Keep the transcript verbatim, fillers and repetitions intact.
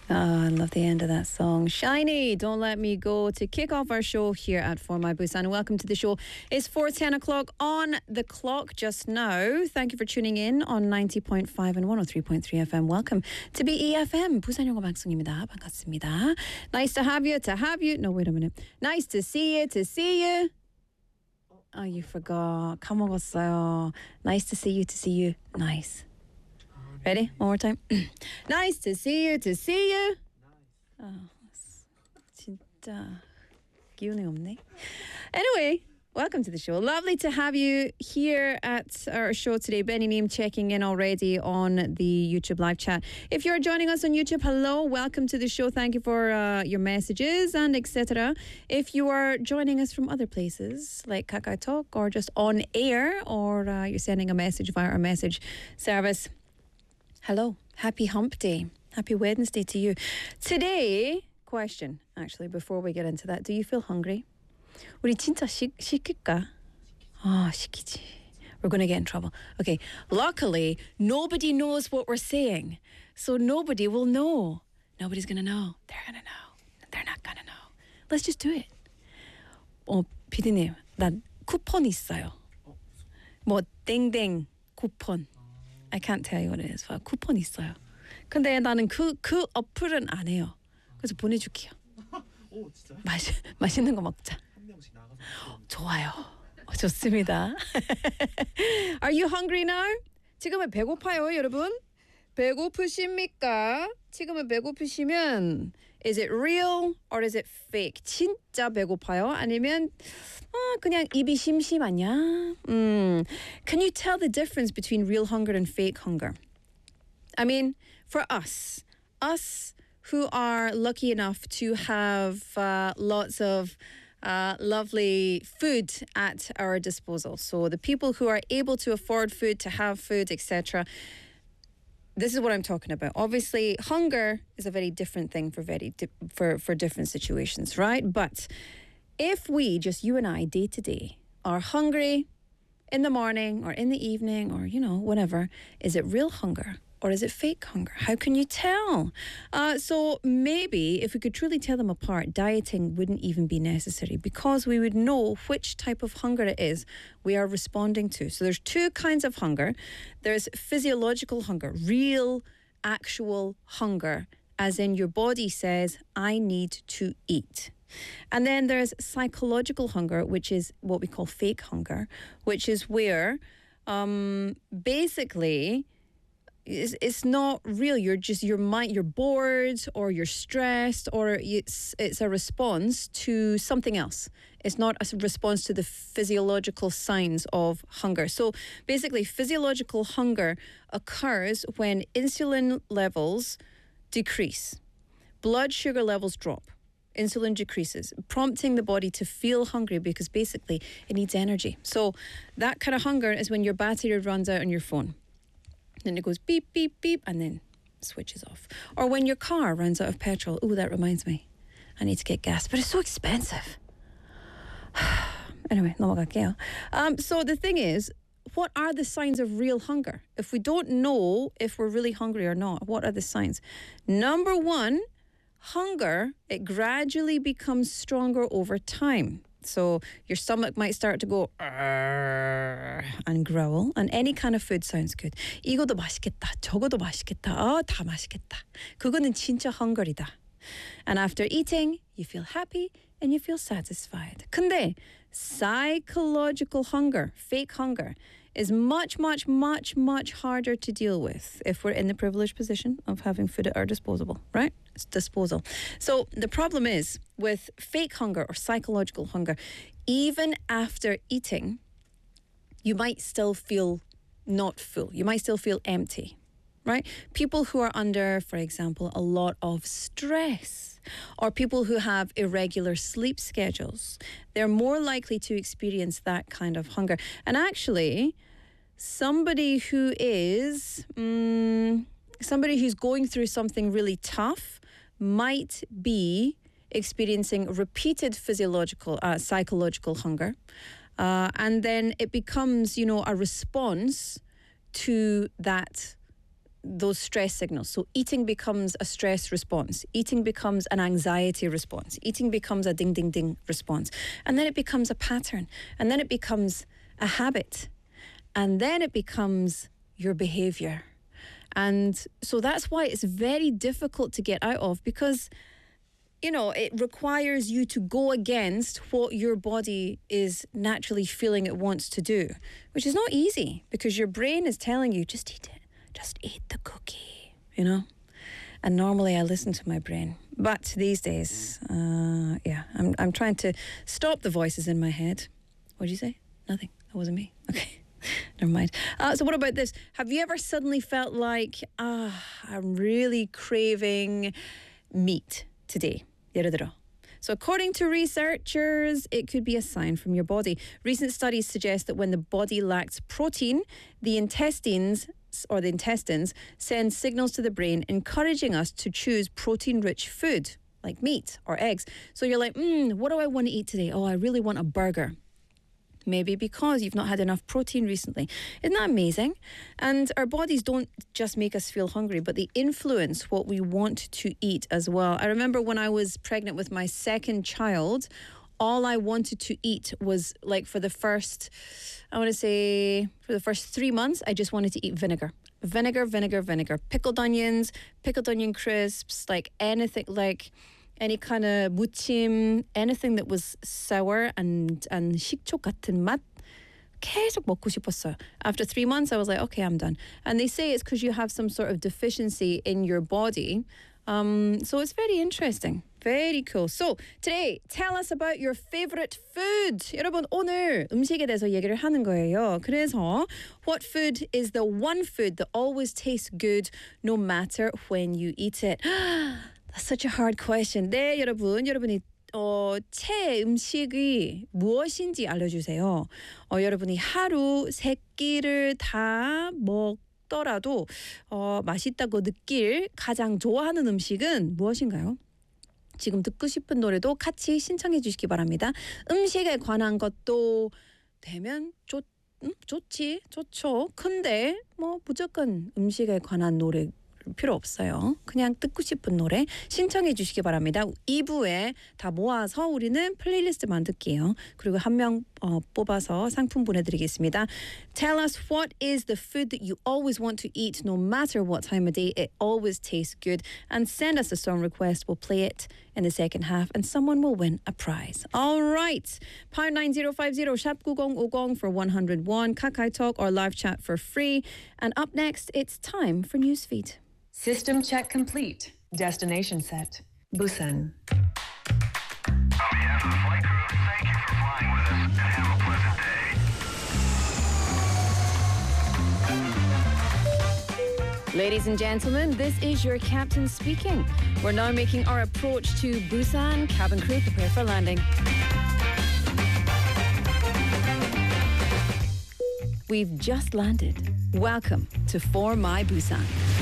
Oh, I love the end of that song. Shiny, Don't Let Me Go, to kick off our show here at For My Busan. Welcome to the show. It's four ten o'clock on the clock just now. Thank you for tuning in on ninety point five and one oh three point three F M. Welcome to B E F M. 부산 영어 방송입니다. 반갑습니다. Nice to have you, to have you. No, wait a minute. Nice to see you, to see you. Oh, you forgot. 까먹었어요. Nice to see you, to see you. Nice. Ready? One more time. Nice to see you, to see you. Oh, 진짜 기운이 없네. Anyway, welcome to the show. Lovely to have you here at our show today. Benny Neem checking in already on the YouTube live chat. If you're joining us on YouTube, hello, welcome to the show. Thank you for uh, your messages and et cetera. If you are joining us from other places like Kakao Talk or just on air, or uh, you're sending a message via our message service, hello, happy hump day. Happy Wednesday to you. Today, question, actually, before we get into that. Do you feel hungry? 우리 진짜 시, 시킬까? 아, 시키지. We're going to get in trouble. Okay, luckily, nobody knows what we're saying. So nobody will know. Nobody's going to know. They're going to know. They're not going to know. Let's just do it. 어, 피디님, 난 쿠폰 있어요. 뭐, 땡땡 쿠폰. I can't tell you what it is. 쿠폰 있어요. 근데 나는 그, 그 어플은 안 해요. 그래서 보내줄게요. 오, 진짜요? 맛, 맛있는 거 먹자. 한 명씩 나가서 좋아요. 좋습니다. Are you hungry now? 지금은 배고파요, 여러분? 배고프십니까? 지금은 배고프시면 is it real or is it fake? 진짜 배고파요? 아니면 어, 그냥 입이 심심하냐? 음, can you tell the difference between real hunger and fake hunger? I mean, for us, us who are lucky enough to have uh, lots of uh, lovely food at our disposal. So the people who are able to afford food, to have food, et cetera. This is what I'm talking about. Obviously, hunger is a very different thing for very di- for for different situations, right? But if we, just you and I, day to day, are hungry in the morning or in the evening or, you know, whenever, is it real hunger? Or is it fake hunger? How can you tell? Uh, so maybe if we could truly tell them apart, dieting wouldn't even be necessary because we would know which type of hunger it is we are responding to. So there's two kinds of hunger. There's physiological hunger, real, actual hunger, as in your body says, I need to eat. And then there's psychological hunger, which is what we call fake hunger, which is where um, basically It's, it's not real. You're just your mind. You're bored, or you're stressed, or it's it's a response to something else. It's not a response to the physiological signs of hunger. So basically, physiological hunger occurs when insulin levels decrease, blood sugar levels drop, insulin decreases, prompting the body to feel hungry because basically it needs energy. So that kind of hunger is when your battery runs out on your phone. Then it goes beep, beep, beep, and then switches off. Or when your car runs out of petrol. Oh, that reminds me. I need to get gas, but it's so expensive. Anyway, 넘어갈게요. Um, so the thing is, what are the signs of real hunger? If we don't know if we're really hungry or not, what are the signs? Number one, hunger, it gradually becomes stronger over time. So your stomach might start to go and growl, and any kind of food sounds good. 이거도 맛있겠다, 저거도 맛있겠다, 아, 다 맛있겠다. 그거는 진짜 hunger이다. And after eating, you feel happy and you feel satisfied. 근데 psychological hunger, fake hunger, is much, much, much, much harder to deal with if we're in the privileged position of having food at our disposal, right? It's disposal. So the problem is with fake hunger or psychological hunger, even after eating, you might still feel not full. You might still feel empty, right? People who are under, for example, a lot of stress, or people who have irregular sleep schedules, they're more likely to experience that kind of hunger. And actually, somebody who is um, somebody who's going through something really tough might be experiencing repeated physiological, uh, psychological hunger. Uh, and then it becomes, you know, a response to that those stress signals. So eating becomes a stress response. Eating becomes an anxiety response. Eating becomes a ding, ding, ding response. And then it becomes a pattern. And then it becomes a habit. And then it becomes your behavior. And so that's why it's very difficult to get out of, because, you know, it requires you to go against what your body is naturally feeling it wants to do, which is not easy, because your brain is telling you, just eat it, just eat the cookie, you know? And normally I listen to my brain. But these days, uh, yeah, I'm, I'm trying to stop the voices in my head. What did you say? Nothing. That wasn't me. Okay. Never mind. Uh, so what about this? Have you ever suddenly felt like, ah, I'm really craving meat today? 예를 들어. So according to researchers, it could be a sign from your body. Recent studies suggest that when the body lacks protein, the intestines or the intestines send signals to the brain encouraging us to choose protein-rich food like meat or eggs. So you're like, mm, what do I want to eat today? Oh, I really want a burger. Maybe because you've not had enough protein recently. Isn't that amazing? And our bodies don't just make us feel hungry, but they influence what we want to eat as well. I remember when I was pregnant with my second child, all I wanted to eat was, like, for the first, I want to say, for the first three months, I just wanted to eat vinegar. Vinegar, vinegar, vinegar. Pickled onions, pickled onion crisps, like anything, like... any kind of 무침, anything that was sour and and 식초 같은 맛 계속 먹고 싶었어요. After three months, I was like, okay, I'm done. And they say it's because you have some sort of deficiency in your body. Um, so it's very interesting. Very cool. So today, tell us about your favorite food. 여러분, 오늘 음식에 대해서 얘기를 하는 거예요. 그래서 what food is the one food that always tastes good no matter when you eat it? That's such a hard question. 네, 여러분. 여러분이 어, 최애 음식이 무엇인지 알려주세요. 어, 여러분이 하루 세 끼를 다 먹더라도 어, 맛있다고 느낄 가장 좋아하는 음식은 무엇인가요? 지금 듣고 싶은 노래도 같이 신청해 주시기 바랍니다. 음식에 관한 것도 되면 좋, 음? 좋지, 좋죠. 근데 뭐 무조건 음식에 관한 노래 필요 없어요. 그냥 듣고 싶은 노래 신청해 주시기 바랍니다. 이 부에 다 모아서 우리는 플레이리스트 만들게요. 그리고 한 명 어, 뽑아서 상품 보내드리겠습니다. Tell us what is the food that you always want to eat no matter what time of day. It always tastes good. And send us a song request. We'll play it in the second half and someone will win a prize. All right. pound nine zero five zero 샵 구공오공 for one hundred one. KakaoTalk or live chat for free. And up next, it's time for Newsfeed. System check complete. Destination set. Busan. On behalf of the flight crew, thank you for flying with us and have a pleasant day. Ladies and gentlemen, this is your captain speaking. We're now making our approach to Busan. Cabin crew, prepare for landing. We've just landed. Welcome to For My Busan.